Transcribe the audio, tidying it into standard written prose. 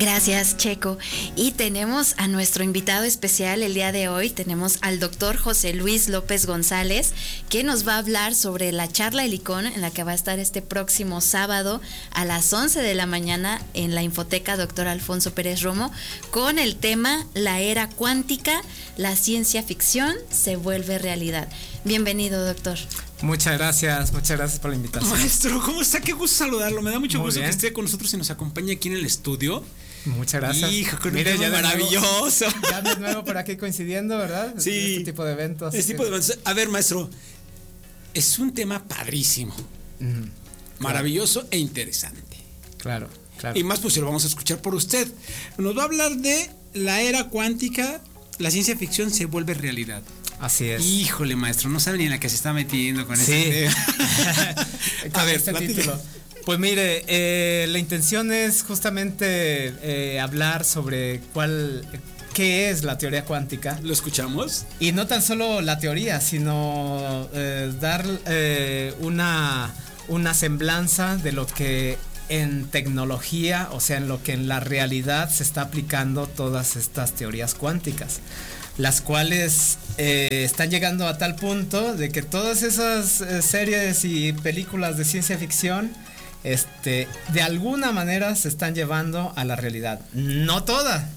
Gracias, Checo. Y tenemos a nuestro invitado especial el día de hoy. Tenemos al doctor José Luis López González, que nos va a hablar sobre la charla Helicón, en la que va a estar este próximo sábado a las 11 de la mañana en la Infoteca Dr. Alfonso Pérez Romo, con el tema La era cuántica, la ciencia ficción se vuelve realidad. Bienvenido, doctor. Muchas gracias por la invitación. Maestro, ¿cómo está? Qué gusto saludarlo. Me da mucho gusto que esté con nosotros y nos acompañe aquí en el estudio. Muchas gracias. Hijo, con un tema maravilloso. Ya de nuevo por aquí coincidiendo, ¿verdad? Sí. Este tipo de eventos. A ver, maestro, es un tema padrísimo, maravilloso e interesante. Claro. Y más pues si lo vamos a escuchar por usted. Nos va a hablar de la era cuántica, la ciencia ficción se vuelve realidad. Así es. Híjole, maestro, no sabe ni en la que se está metiendo con ese tema. A ver, este título. Pues mire, la intención es justamente hablar sobre qué es la teoría cuántica. ¿Lo escuchamos? Y no tan solo la teoría, sino dar una semblanza de lo que en tecnología, o sea, en lo que en la realidad se está aplicando todas estas teorías cuánticas, las cuales están llegando a tal punto de que todas esas series y películas de ciencia ficción de alguna manera se están llevando a la realidad. No toda,